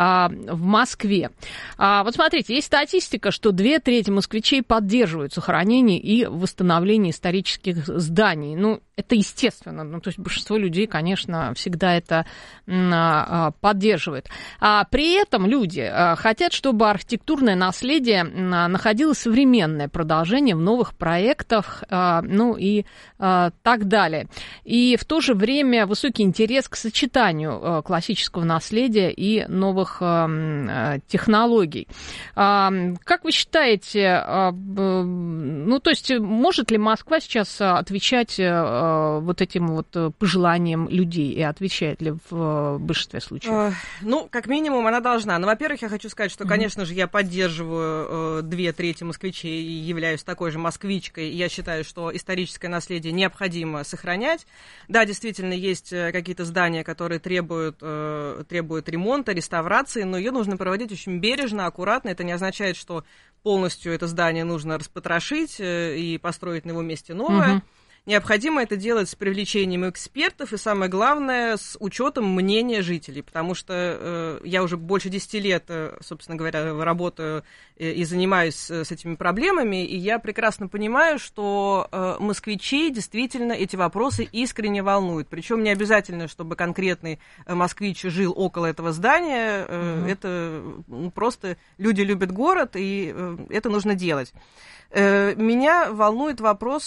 в Москве. Вот смотрите, есть статистика, что две трети москвичей поддерживают сохранение и восстановление исторических зданий. Ну, это естественно. Ну, то есть большинство людей, конечно, всегда это поддерживает. А при этом люди хотят, чтобы архитектурное наследие находило современное продолжение в новых проектах, ну и так далее. И в то же время высокий интерес к сочетанию классического наследия и новых технологий. Как вы считаете, ну, то есть может ли Москва сейчас отвечать вот этим вот пожеланиям людей и отвечает ли в большинстве случаев? Ну, как минимум, она должна. Но, во-первых, я хочу сказать, что, конечно же, я поддерживаю две трети москвичей и являюсь такой же москвичкой. И я считаю, что историческое наследие необходимо сохранять. Да, действительно, есть какие-то здания, которые требуют, требуют ремонта, реставрации, но ее нужно проводить очень бережно, аккуратно. Это не означает, что полностью это здание нужно распотрошить и построить на его месте новое. Uh-huh. Необходимо это делать с привлечением экспертов и, самое главное, с учетом мнения жителей, потому что э, я уже больше десяти лет, э, собственно говоря, работаю э, и занимаюсь э, с этими проблемами, и я прекрасно понимаю, что э, москвичей действительно эти вопросы искренне волнуют. Причем не обязательно, чтобы конкретный москвич жил около этого здания, э, mm-hmm. это ну, просто люди любят город, и э, это нужно делать. Меня волнует вопрос,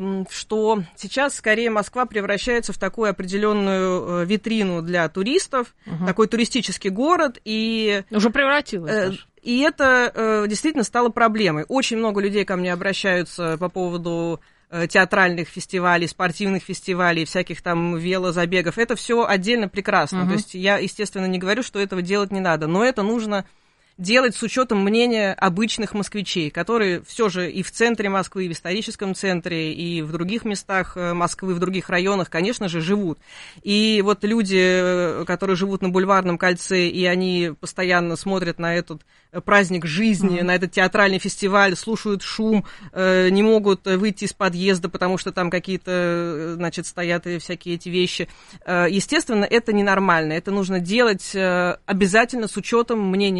что сейчас скорее Москва превращается в такую определенную витрину для туристов, угу. такой туристический город. И уже превратилась. И это действительно стало проблемой. Очень много людей ко мне обращаются по поводу театральных фестивалей, спортивных фестивалей, всяких там велозабегов. Это все отдельно прекрасно. Угу. То есть я, естественно, не говорю, что этого делать не надо, но это нужно делать с учетом мнения обычных москвичей, которые все же и в центре Москвы, и в историческом центре, и в других местах Москвы, в других районах, конечно же, живут. И вот люди, которые живут на Бульварном кольце, и они постоянно смотрят на этот праздник жизни, mm-hmm. на этот театральный фестиваль, слушают шум, не могут выйти из подъезда, потому что там какие-то, значит, стоят всякие эти вещи. Естественно, это ненормально. Это нужно делать обязательно с учетом мнения жителей,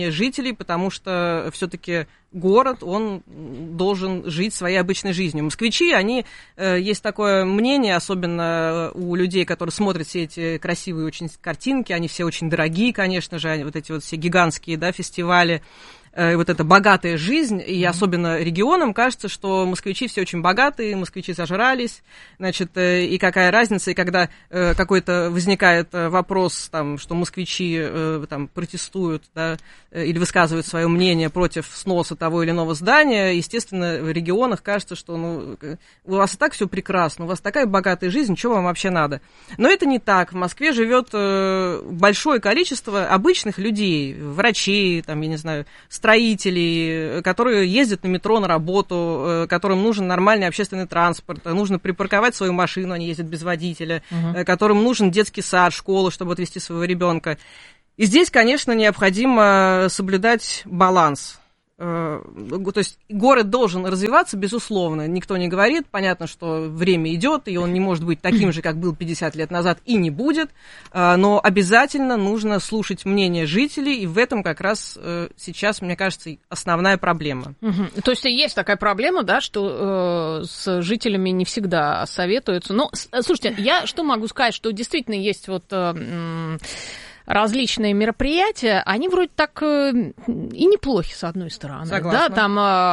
жителей, потому что все-таки город, он должен жить своей обычной жизнью. Москвичи, они, э, есть такое мнение, особенно у людей, которые смотрят все эти красивые очень картинки, они все очень дорогие, конечно же, они, вот эти вот все гигантские, да, фестивали, э, вот эта богатая жизнь, и особенно регионам кажется, что москвичи все очень богатые, москвичи зажрались, значит, э, и какая разница, и когда э, какой-то возникает вопрос, там, что москвичи э, там, протестуют, да, или высказывают свое мнение против сноса того или иного здания, естественно, в регионах кажется, что ну, у вас и так все прекрасно, у вас такая богатая жизнь, чего вам вообще надо? Но это не так. В Москве живет э, большое количество обычных людей, врачей, там, я не знаю, строителей, которые ездят на метро на работу, э, которым нужен нормальный общественный транспорт, нужно припарковать свою машину, они ездят без водителя, uh-huh. э, которым нужен детский сад, школа, чтобы отвезти своего ребенка. И здесь, конечно, необходимо соблюдать баланс. То есть город должен развиваться, безусловно, никто не говорит. Понятно, что время идет, и он не может быть таким же, как был пятьдесят лет назад, и не будет. Но обязательно нужно слушать мнение жителей, и в этом как раз сейчас, мне кажется, основная проблема. Угу. То есть есть такая проблема, да, что э, с жителями не всегда советуются. Но, слушайте, я что могу сказать, что действительно есть вот... Э, различные мероприятия, они вроде так э, и неплохи, с одной стороны. Согласна. Да,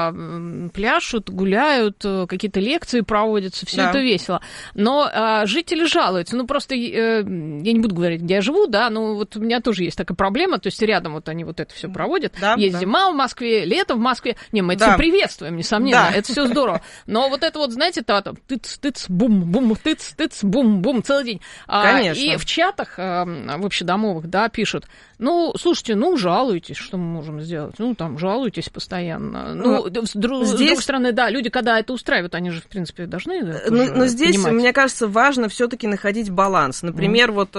там э, пляшут, гуляют, э, какие-то лекции проводятся, все да. это весело. Но э, жители жалуются. Ну, просто э, я не буду говорить, где я живу, да, но вот у меня тоже есть такая проблема, то есть рядом вот они вот это все проводят. Да, есть да. зима в Москве, лето в Москве. Не, мы это да. все приветствуем, несомненно, да. это все здорово. Но вот это вот, знаете, то, тыц-тыц, бум-бум, тыц-тыц, бум-бум, целый день. Конечно. И в чатах э, в общедомовых, да, пишут, ну, слушайте, ну, жалуйтесь, что мы можем сделать? Ну, там, жалуйтесь постоянно. Ну, ну с, друг, здесь... с другой стороны, да, люди, когда это устраивают, они же, в принципе, должны да, но, но здесь, понимать. Мне кажется, важно все-таки находить баланс. Например, mm. вот...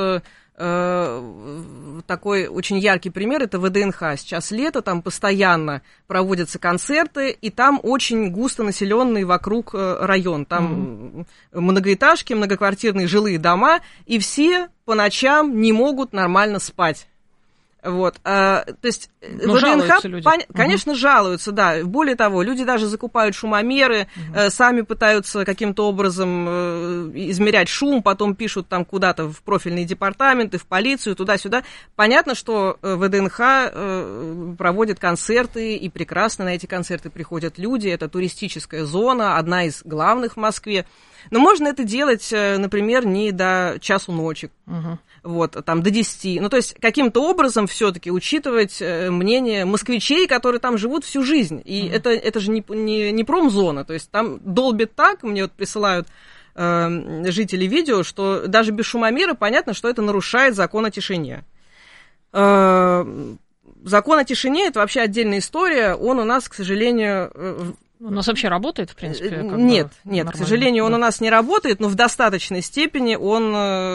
э, такой очень яркий пример, это вэ дэ эн ха. Сейчас лето, там постоянно проводятся концерты, и там очень густо населенный вокруг район. Там mm-hmm. многоэтажки, многоквартирные жилые дома, и все по ночам не могут нормально спать. Вот, а, то есть ну, вэ дэ эн ха, люди. Пон- конечно, uh-huh. жалуются, да. Более того, люди даже закупают шумомеры, uh-huh. э, сами пытаются каким-то образом э, измерять шум, потом пишут там куда-то в профильные департаменты, в полицию, туда-сюда. Понятно, что вэ дэ эн ха э, проводит концерты, и прекрасно на эти концерты приходят люди. Это туристическая зона, одна из главных в Москве. Но можно это делать, например, не до часу ночи. Uh-huh. Вот, там, до десяти. Ну, то есть, каким-то образом все-таки учитывать мнение москвичей, которые там живут всю жизнь. И mm-hmm. это, это же не, не, не промзона. То есть, там долбит так, мне вот присылают э, жители видео, что даже без шумомера понятно, что это нарушает закон о тишине. Э, закон о тишине – это вообще отдельная история. Он у нас, к сожалению... Э, У нас вообще работает, в принципе? Как нет, бы нет, к сожалению, он да. у нас не работает, но в достаточной степени он,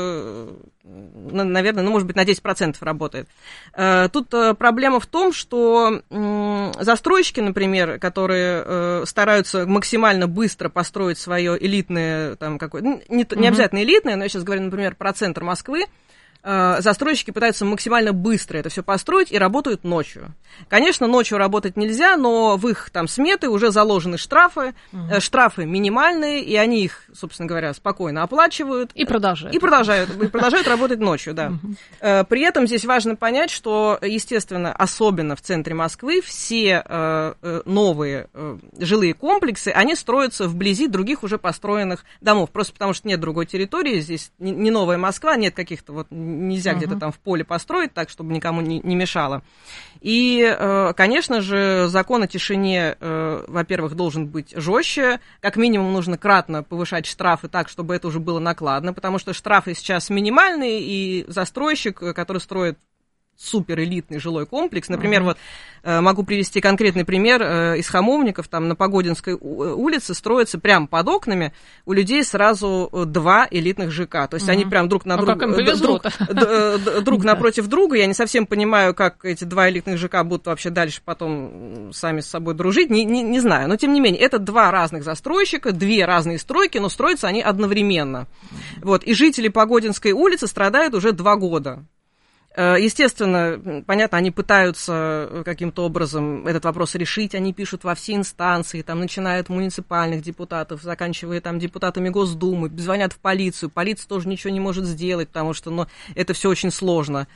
наверное, ну, может быть, на десять процентов работает. Тут проблема в том, что застройщики, например, которые стараются максимально быстро построить свое элитное, там, какое-то, не, не обязательно элитное, но я сейчас говорю, например, про центр Москвы, застройщики пытаются максимально быстро это все построить и работают ночью. Конечно, ночью работать нельзя, но в их там сметы уже заложены штрафы, угу. штрафы минимальные, и они их, собственно говоря, спокойно оплачивают. И продолжают. И продолжают, и продолжают работать ночью, да. Угу. При этом здесь важно понять, что, естественно, особенно в центре Москвы, все новые жилые комплексы, они строятся вблизи других уже построенных домов, просто потому что нет другой территории, здесь не новая Москва, нет каких-то вот нельзя uh-huh. где-то там в поле построить так, чтобы никому не, не мешало. И, конечно же, закон о тишине, во-первых, должен быть жестче. Как минимум нужно кратно повышать штрафы так, чтобы это уже было накладно, потому что штрафы сейчас минимальные, и застройщик, который строит суперэлитный жилой комплекс. Например, uh-huh. вот э, могу привести конкретный пример э, из Хамовников, там на Погодинской улице строится прямо под окнами у людей сразу два элитных ЖК. То есть uh-huh. они прям друг на друга, друг, друг, друг напротив друга. Я не совсем понимаю, как эти два элитных ЖК будут вообще дальше потом сами с собой дружить. Не, не, не знаю, но тем не менее, это два разных застройщика, две разные стройки, но строятся они одновременно. Вот. И жители Погодинской улицы страдают уже два года. Естественно, понятно, они пытаются каким-то образом этот вопрос решить, они пишут во все инстанции, там, начиная от муниципальных депутатов, заканчивая там депутатами Госдумы, звонят в полицию, полиция тоже ничего не может сделать, потому что, ну, это все очень сложно.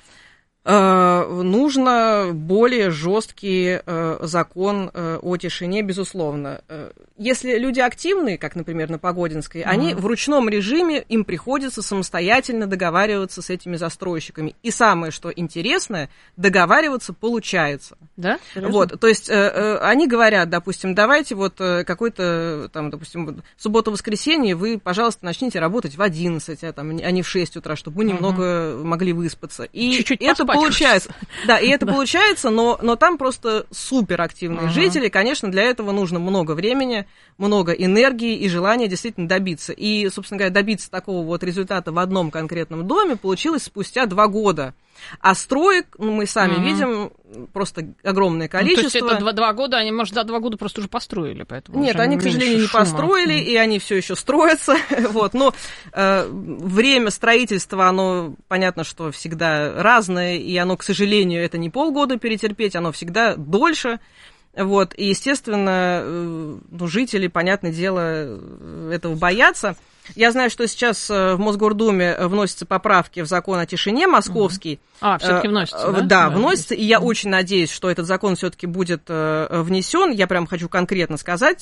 Нужно более жесткий закон о тишине, безусловно. Если люди активные, как, например, на Погодинской, mm-hmm. они в ручном режиме, им приходится самостоятельно договариваться с этими застройщиками. И самое, что интересное, договариваться получается. Да? Вот, то есть они говорят, допустим, давайте вот какой-то, там, допустим, субботу-воскресенье вы, пожалуйста, начните работать в одиннадцать, а, там, а не в шесть утра, чтобы мы немного mm-hmm. могли выспаться. И чуть-чуть это получается. Да, и это да. получается, но, но там просто суперактивные ага. жители. Конечно, для этого нужно много времени, много энергии и желания действительно добиться. И, собственно говоря, добиться такого вот результата в одном конкретном доме получилось спустя два года. А строек, ну, мы сами mm-hmm. видим, просто огромное количество. Ну, то есть это два, два года, они, может, за два года просто уже построили, поэтому... Нет, они, к сожалению, не шума. построили, mm-hmm. и они все еще строятся. Вот. Но э, время строительства, оно, понятно, что всегда разное, и оно, к сожалению, это не полгода перетерпеть, оно всегда дольше. Вот. И, естественно, э, ну, жители, понятное дело, этого боятся. Я знаю, что сейчас в Мосгордуме вносятся поправки в закон о тишине московский. А, все-таки вносятся, да? Да, вносятся, и я очень надеюсь, что этот закон все-таки будет внесен. Я прям хочу конкретно сказать,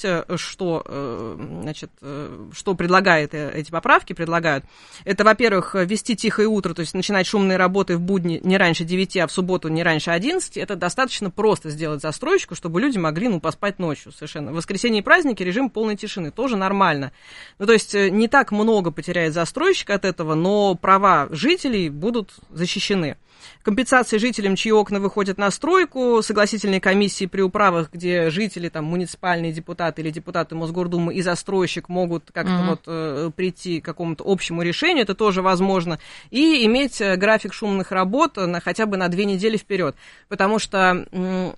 что, значит, что предлагает эти поправки, предлагают. Это, во-первых, ввести тихое утро, то есть начинать шумные работы в будни не раньше девяти, а в субботу не раньше одиннадцати. Это достаточно просто сделать застройщику, чтобы люди могли, ну, поспать ночью совершенно. В воскресенье и праздники режим полной тишины, тоже нормально. Ну, то есть не так много потеряет застройщик от этого, но права жителей будут защищены. Компенсации жителям, чьи окна выходят на стройку, согласительные комиссии при управах, где жители, там, муниципальные депутаты или депутаты Мосгордумы и застройщик могут как-то mm-hmm. вот э, прийти к какому-то общему решению, это тоже возможно, и иметь график шумных работ на, хотя бы на две недели вперед, потому что э,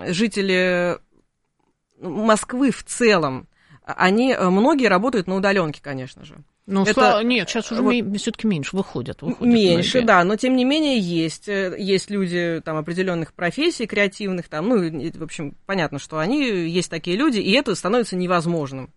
жители Москвы в целом, они, многие работают на удаленке, конечно же. Ну, это, слава, нет, сейчас уже вот, ми- все-таки меньше выходят. выходят меньше, многие. Да, но тем не менее есть. Есть люди там определенных профессий, креативных, там, ну, в общем, понятно, что они, есть такие люди, и это становится невозможным.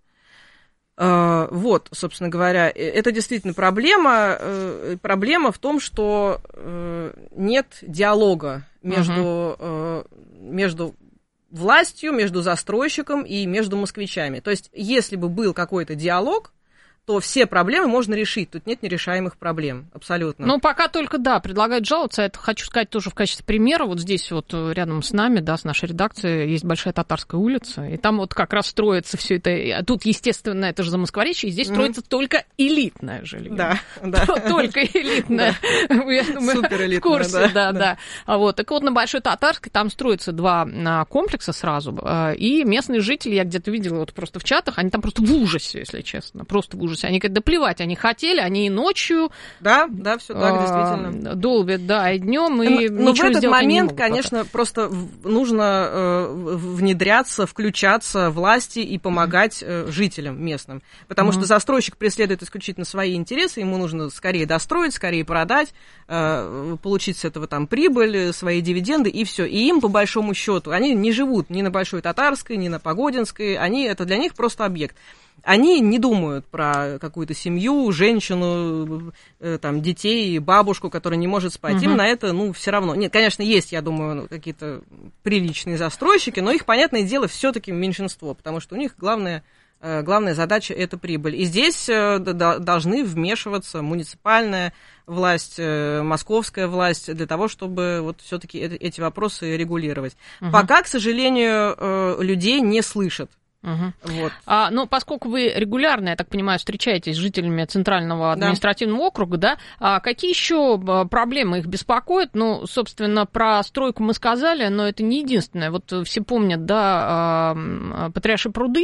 Вот, собственно говоря, это действительно проблема. Проблема в том, что нет диалога между, угу. между властью, между застройщиком и между москвичами. То есть, если бы был какой-то диалог, то все проблемы можно решить. Тут нет нерешаемых проблем, абсолютно. Ну, пока только, да, предлагают жаловаться. Это хочу сказать тоже в качестве примера. Вот здесь вот рядом с нами, да, с нашей редакцией, есть Большая Татарская улица, и там вот как раз строится все это. Тут, естественно, это же Замоскворечье, и здесь mm-hmm. строится только элитное жилье. Да, да. Только элитное. Я думаю, супер элитное, в курсе, да, да. да. Вот, так вот, на Большой Татарской там строятся два комплекса сразу, и местные жители, я где-то видела вот просто в чатах, они там просто в ужасе, если честно, просто в ужасе. Они когда плевать, они хотели, они и ночью. Да, да, все так, действительно. Долбят, да, и днем, и но, но в этот момент, могут, конечно, пока. Просто нужно э, внедряться, включаться власти и помогать э, жителям местным. Потому mm-hmm. что застройщик преследует исключительно свои интересы, ему нужно скорее достроить, скорее продать, э, получить с этого там прибыль, свои дивиденды, и все. И им, по большому счету, они не живут ни на Большой Татарской, ни на Погодинской, они, это для них просто объект. Они не думают про какую-то семью, женщину, там, детей, бабушку, которая не может спать. Угу. Им на это, ну, все равно. Нет, конечно, есть, я думаю, какие-то приличные застройщики, но их, понятное дело, все-таки меньшинство, потому что у них главное, главная задача – это прибыль. И здесь должны вмешиваться муниципальная власть, московская власть для того, чтобы вот все-таки эти вопросы регулировать. Угу. Пока, к сожалению, людей не слышат. Угу. Вот. А, ну, поскольку вы регулярно, я так понимаю, встречаетесь с жителями Центрального административного да. округа, да, а какие еще проблемы их беспокоят? Ну, собственно, про стройку мы сказали, но это не единственное. Вот все помнят, да, Патриаршие пруды.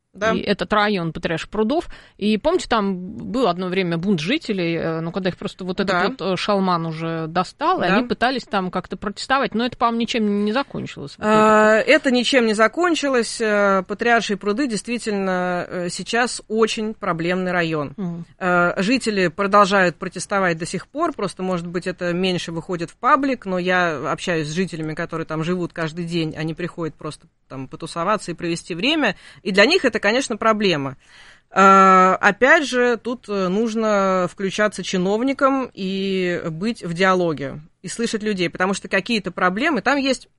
Да. И этот район Патриарших прудов. И помните, там был одно время бунт жителей, ну, когда их просто вот да. этот вот шалман уже достал, да. и они пытались там как-то протестовать, но это, по-моему, ничем не закончилось. А, это ничем не закончилось. Патриаршие пруды действительно сейчас очень проблемный район. Mm. Жители продолжают протестовать до сих пор, просто, может быть, это меньше выходит в паблик, но я общаюсь с жителями, которые там живут каждый день, они приходят просто там потусоваться и провести время, и для них это, конечно, проблема. Опять же, тут нужно включаться чиновникам и быть в диалоге, и слышать людей, потому что какие-то проблемы, там есть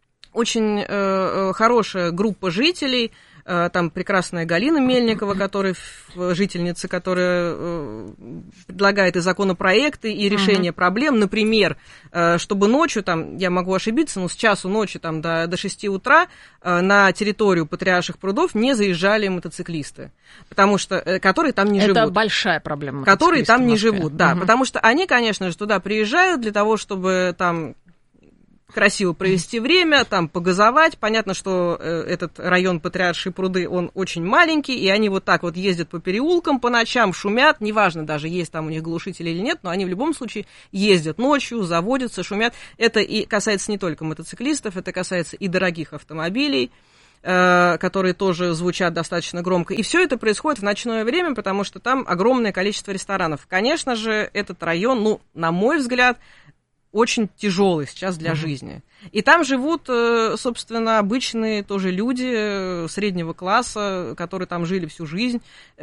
очень хорошая группа жителей, там прекрасная Галина Мельникова, которая, жительница, которая предлагает и законопроекты, и решение uh-huh. проблем. Например, чтобы ночью, там, я могу ошибиться, но с часу ночи там, до, до шести утра на территорию Патриарших прудов не заезжали мотоциклисты, потому что, которые там не Это живут. Это большая проблема. Которые там не живут, да, uh-huh. потому что они, конечно же, туда приезжают для того, чтобы там красиво провести время, там погазовать. Понятно, что э, этот район Патриаршие пруды, он очень маленький, и они вот так вот ездят по переулкам по ночам, шумят, неважно даже, есть там у них глушители или нет, но они в любом случае ездят ночью, заводятся, шумят. Это и касается не только мотоциклистов, это касается и дорогих автомобилей, э, которые тоже звучат достаточно громко. И все это происходит в ночное время, потому что там огромное количество ресторанов. Конечно же, этот район, ну, на мой взгляд, очень тяжелый сейчас для uh-huh. жизни. И там живут, собственно, обычные тоже люди среднего класса, которые там жили всю жизнь,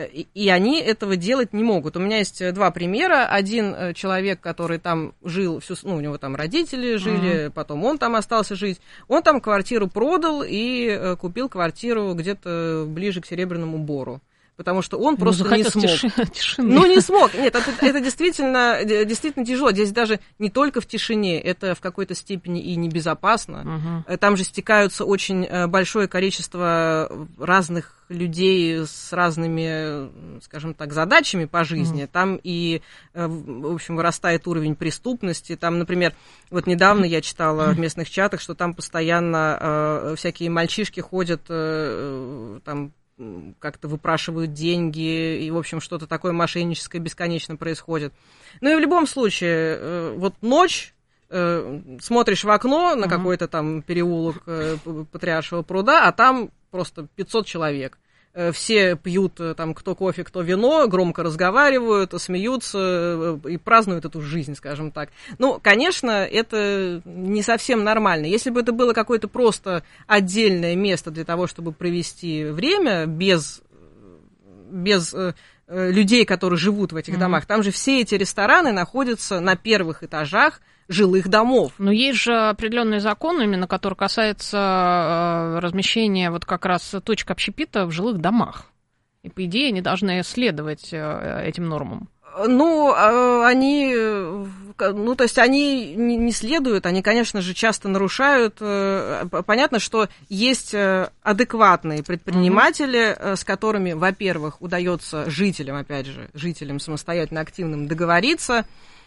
и они этого делать не могут. У меня есть два примера. Один человек, который там жил, всю, ну, у него там родители жили, uh-huh. потом он там остался жить, он там квартиру продал и купил квартиру где-то ближе к Серебряному Бору. Потому что он просто ну, не смог. Тишины. Ну, не смог. Нет, это, это действительно, действительно тяжело. Здесь даже не только в тишине, это в какой-то степени и небезопасно. Uh-huh. Там же стекаются очень большое количество разных людей с разными, скажем так, задачами по жизни. Uh-huh. Там и, в общем, вырастает уровень преступности. Там, например, вот недавно я читала uh-huh. в местных чатах, что там постоянно э, всякие мальчишки ходят, э, там, как-то выпрашивают деньги, и, в общем, что-то такое мошенническое бесконечно происходит. Ну и в любом случае, вот ночь, смотришь в окно на uh-huh. какой-то там переулок Патриаршего пруда, а там просто пятьсот человек. Все пьют там кто кофе, кто вино, громко разговаривают, смеются и празднуют эту жизнь, скажем так. Ну, конечно, это не совсем нормально. Если бы это было какое-то просто отдельное место для того, чтобы провести время без, без э, людей, которые живут в этих mm-hmm. домах, там же все эти рестораны находятся на первых этажах жилых домов. Но есть же определенный закон, именно который касается э, размещения вот как раз точек общепита в жилых домах. И, по идее, они должны следовать э, этим нормам. Ну, э, они, ну, то есть они не, не следуют, они, конечно же, часто нарушают. Э, понятно, что есть адекватные предприниматели, mm-hmm. с которыми, во-первых, удается жителям, опять же, жителям самостоятельно активным договориться,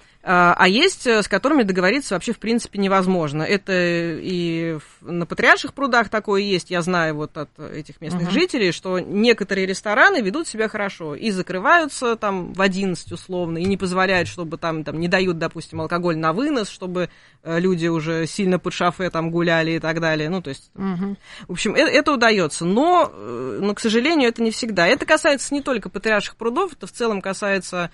а есть, с которыми договориться вообще в принципе невозможно. Это и на Патриарших прудах такое есть, я знаю вот от этих местных uh-huh. жителей, что некоторые рестораны ведут себя хорошо и закрываются там в одиннадцать условно, и не позволяют, чтобы там, там не дают, допустим, алкоголь на вынос, чтобы люди уже сильно под шофе там гуляли и так далее. Ну, то есть, uh-huh. в общем, это, это удается, но, но, к сожалению, это не всегда. Это касается не только Патриарших прудов, это в целом касается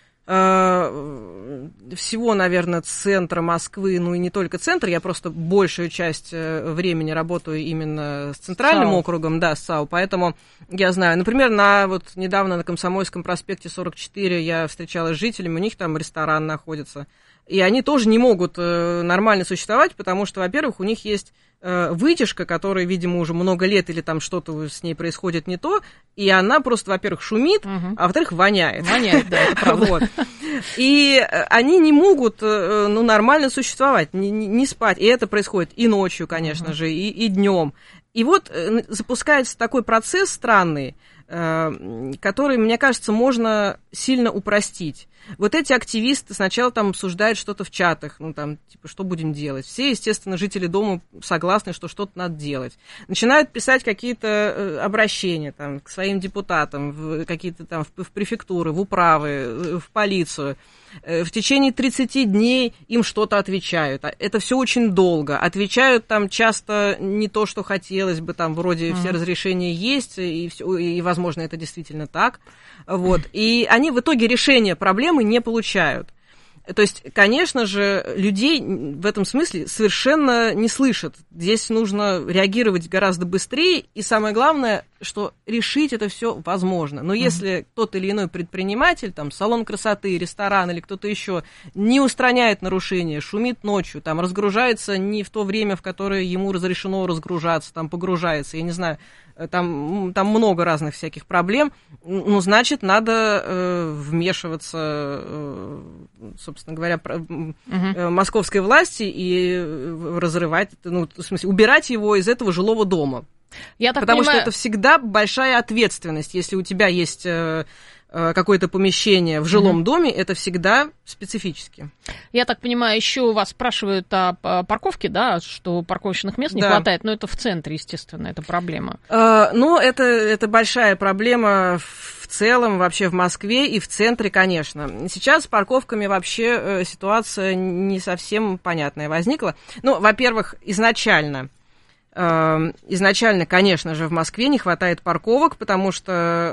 всего, наверное, центра Москвы, ну и не только центр, я просто большую часть времени работаю именно с центральным САУ. округом, да, с САУ, поэтому я знаю, например, на, вот недавно на Комсомольском проспекте сорок четыре я встречалась с жителями, у них там ресторан находится, и они тоже не могут нормально существовать, потому что, во-первых, у них есть вытяжка, которая, видимо, уже много лет или там что-то с ней происходит не то, и она просто, во-первых, шумит, угу. а во-вторых, воняет. Воняет, да, это правда. Вот. И они не могут, ну, нормально существовать, не, не спать. И это происходит и ночью, конечно угу. же, и, и днем. И вот запускается такой процесс странный. который, мне кажется, можно сильно упростить. Вот эти активисты сначала там обсуждают что-то в чатах, ну там, типа, что будем делать. Все, естественно, жители дома согласны, что что-то надо делать. Начинают писать какие-то обращения там, к своим депутатам, в какие-то там в префектуры, в управы, в полицию. В течение тридцати дней им что-то отвечают. Это все очень долго. Отвечают там часто не то, что хотелось бы, там вроде mm-hmm. все разрешения есть, и, все, и, возможно, это действительно так. Вот. И они в итоге решения проблемы не получают. То есть, конечно же, людей в этом смысле совершенно не слышат. Здесь нужно реагировать гораздо быстрее, и самое главное, что решить это все возможно. Но если mm-hmm. тот или иной предприниматель, там, салон красоты, ресторан или кто-то еще не устраняет нарушения, шумит ночью, там, разгружается не в то время, в которое ему разрешено разгружаться, там, погружается, я не знаю, там, там много разных всяких проблем, ну, значит, надо э, вмешиваться, э, собственно говоря, uh-huh. э, московской власти и разрывать, ну, в смысле, убирать его из этого жилого дома. Я так Потому понимаю... что это всегда большая ответственность, если у тебя есть... Э, какое-то помещение в жилом mm-hmm. доме, это всегда специфически. Я так понимаю, еще вас спрашивают о парковке, да, что парковочных мест не да. хватает, но это в центре, естественно, это проблема. Uh, ну, это, это большая проблема в целом вообще в Москве и в центре, конечно. Сейчас с парковками вообще ситуация не совсем понятная возникла. Ну, во-первых, изначально... Изначально, конечно же, в Москве не хватает парковок, потому что